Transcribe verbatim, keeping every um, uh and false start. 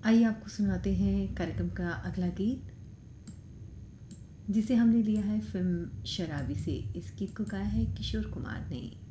आइए आपको सुनाते हैं कार्यक्रम का अगला गीत, जिसे हमने लिया है फिल्म शराबी से। इस गीत को गाया है किशोर कुमार ने।